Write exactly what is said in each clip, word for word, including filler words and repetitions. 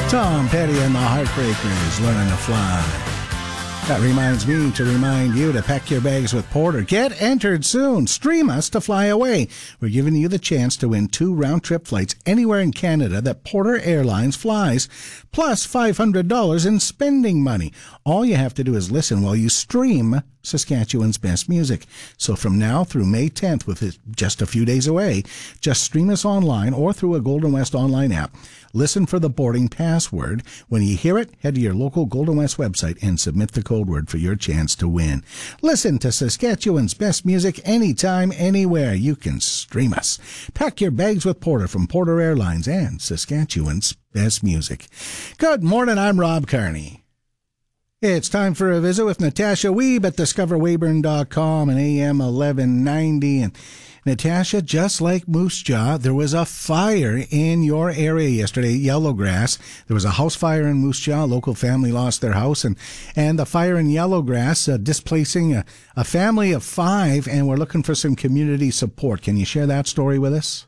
Tom Petty and the Heartbreakers, Learning to Fly. That reminds me to remind you to pack your bags with Porter. Get entered soon. Stream us to fly away. We're giving you the chance to win two round-trip flights anywhere in Canada that Porter Airlines flies, plus five hundred dollars in spending money. All you have to do is listen while you stream Saskatchewan's best music. So from now through May tenth, with it just a few days away, just stream us online or through a Golden West online app. Listen for the boarding password. When you hear it, head to your local Golden West website and submit the code word for your chance to win. Listen to Saskatchewan's best music anytime, anywhere. You can stream us. Pack your bags with Porter from Porter Airlines and Saskatchewan's best music. Good morning, I'm Rob Carney. It's time for a visit with Natasha Wiebe at discover weyburn dot com and A M eleven ninety. And Natasha, just like Moose Jaw, there was a fire in your area yesterday, Yellowgrass. There was a house fire in Moose Jaw. A local family lost their house. And, and the fire in Yellowgrass uh, displacing a, a family of five, and we're looking for some community support. Can you share that story with us?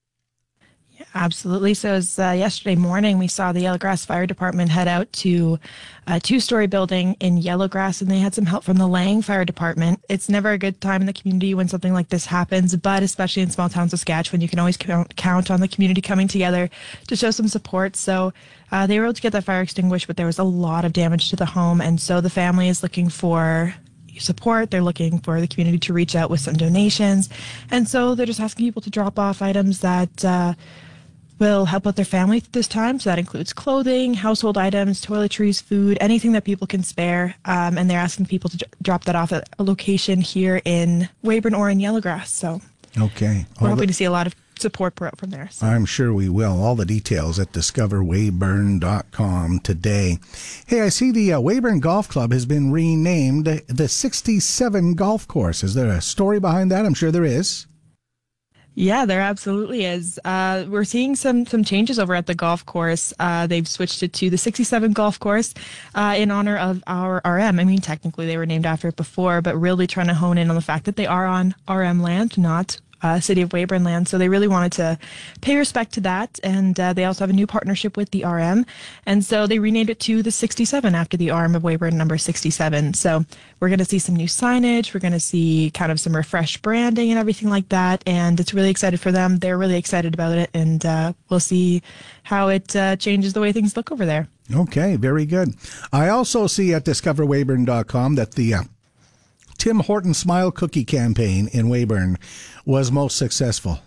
Absolutely. So as uh, yesterday morning, we saw the Yellowgrass Fire Department head out to a two-story building in Yellowgrass, and they had some help from the Lang Fire Department. It's never a good time in the community when something like this happens, but especially in small town Saskatchewan, you can always count, count on the community coming together to show some support. So uh, they were able to get that fire extinguished, but there was a lot of damage to the home, and so the family is looking for support. They're looking for the community to reach out with some donations, and so they're just asking people to drop off items that uh, will help out their family this time. So that includes clothing, household items, toiletries, food, anything that people can spare. Um, and they're asking people to d- drop that off at a location here in Weyburn or in Yellowgrass. So okay, we're All hoping the- to see a lot of support from there. So. I'm sure we will. All the details at discover weyburn dot com today. Hey, I see the uh, Weyburn Golf Club has been renamed the sixty-seven Golf Course. Is there a story behind that? I'm sure there is. Yeah, there absolutely is. Uh, we're seeing some some changes over at the golf course. Uh, they've switched it to the sixty-seven Golf Course uh, in honor of our R M. I mean, technically they were named after it before, but really trying to hone in on the fact that they are on R M land, not uh, City of Weyburn land. So they really wanted to pay respect to that. And uh, they also have a new partnership with the R M. And so they renamed it to the sixty-seven after the R M of Weyburn, number sixty-seven. So we're going to see some new signage. We're going to see kind of some refreshed branding and everything like that. And it's really excited for them. They're really excited about it. And uh, we'll see how it uh, changes the way things look over there. Okay, very good. I also see at discover weyburn dot com that the uh, Tim Horton Smile Cookie campaign in Weyburn was most successful.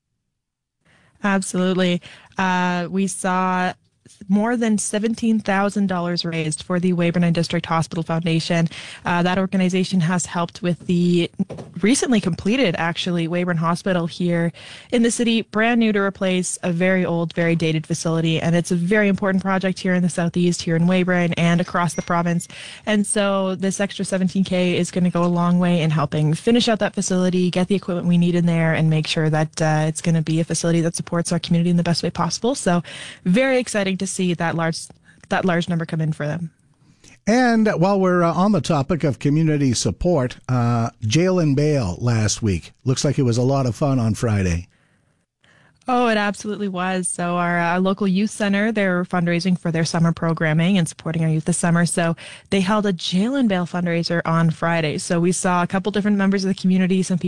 Absolutely. Uh, we saw more than seventeen thousand dollars raised for the Weyburn and District Hospital Foundation. Uh, that organization has helped with the recently completed, actually, Weyburn Hospital here in the city, brand new to replace a very old, very dated facility. And it's a very important project here in the Southeast, here in Weyburn and across the province. And so this extra seventeen K is going to go a long way in helping finish out that facility, get the equipment we need in there, and make sure that uh, it's going to be a facility that supports our community in the best way possible. So very exciting to see that large that large number come in for them. And while we're uh, on the topic of community support, uh, jail and bail last week. Looks like it was a lot of fun on Friday. Oh, it absolutely was. So our uh, local youth center, they're fundraising for their summer programming and supporting our youth this summer. So they held a jail and bail fundraiser on Friday. So we saw a couple different members of the community, some people